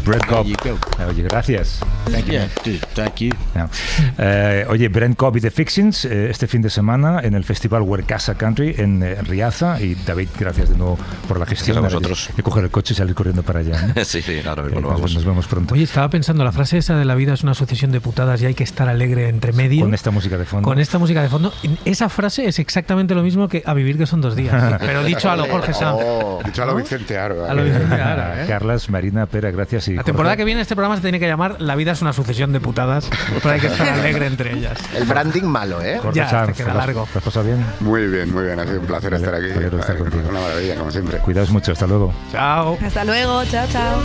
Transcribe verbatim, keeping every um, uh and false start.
Brent Cobb. Oye, gracias. Thank you. Dude, thank you. No. Eh, oye, Brent Cobb y The Fixins eh, este fin de semana en el festival Huercasa Country en eh, Riaza. Y David, gracias de nuevo por la gestión. Gracias a vosotros. De coger el coche y salir corriendo para allá, ¿no? Sí, sí, ahora mismo eh, lo nos, vamos. nos vemos pronto. Oye, estaba pensando, la frase esa de la vida es una sucesión de putadas y hay que estar alegre entre medio. Con esta música de fondo. Con esta música de fondo. Esa frase es exactamente lo mismo que a vivir que son dos días. Pero dicho a lo Jorge Sanz. Oh, dicho a lo Vicente Aro. A lo Vicente Aro, ¿eh? Carlas, Marina, Pera, gracias. Y La temporada Jorge. que viene este programa se tiene que llamar La vida es una sucesión de putadas, pero hay que estar alegre entre ellas. El branding malo, ¿eh? Jorge Ya, Sanz, te queda ¿lo has- largo. ¿Lo has pasado bien? Muy bien, muy bien. Ha sido un placer Vale, estar aquí. me alegro de estar contigo. Una maravilla, como siempre. Cuidaos mucho, hasta luego. Chao. Hasta luego, chao, chao.